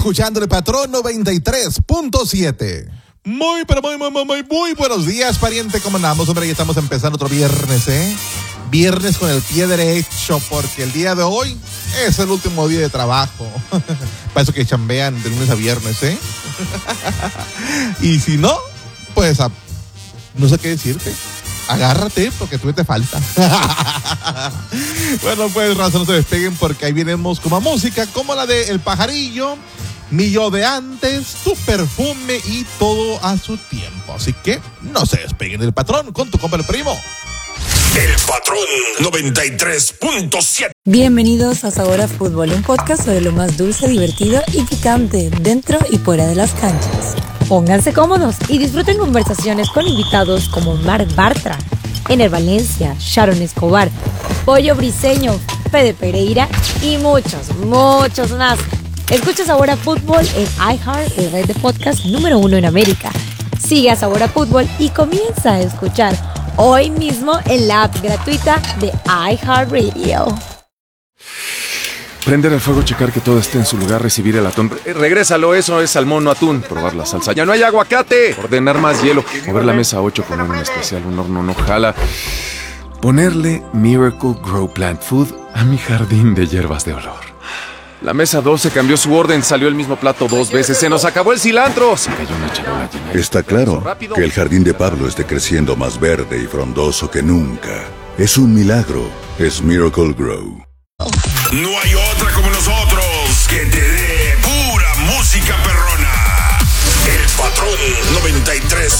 escuchando el Patrón 93.7. Muy buenos días, pariente. ¿Cómo andamos? Hombre, ya estamos empezando otro viernes, Viernes con el pie derecho, porque el día de hoy es el último día de trabajo. Para eso que chambean de lunes a viernes, Y si no, pues no sé qué decirte. Agárrate porque tú te falta. Bueno, pues, raza, no se despeguen porque ahí venimos con más música como la de El Pajarillo, Mi Yo de Antes, Tu Perfume y Todo a su Tiempo. Así que no se despeguen del Patrón con tu compa el primo. El Patrón 93.7. Bienvenidos a Sabor a Fútbol, un podcast sobre lo más dulce, divertido y picante dentro y fuera de las canchas. Pónganse cómodos y disfruten conversaciones con invitados como Marc Bartra, Ener Valencia, Sharon Escobar, Pollo Briseño, Fede Pereira y muchos más. Escucha Sabor a Fútbol en iHeart, el red de podcast número 1 en América. Sigue a Sabor a Fútbol y comienza a escuchar hoy mismo en la app gratuita de iHeartRadio. Prender el fuego, checar que todo esté en su lugar, recibir el atún. Regrésalo, eso es salmón, no atún. Probar la salsa. ¡Ya no hay aguacate! Ordenar más hielo. Mover la mesa 8 con un especial, un horno no jala. Ponerle Miracle Grow Plant Food a mi jardín de hierbas de olor. La mesa 12 cambió su orden, salió el mismo plato 2 veces. ¡Se nos acabó el cilantro! Se cayó una charola llena. Está claro que el jardín de Pablo esté creciendo más verde y frondoso que nunca. Es un milagro. Es Miracle Grow. No hay otra como nosotros que te dé pura música perrona. El Patrón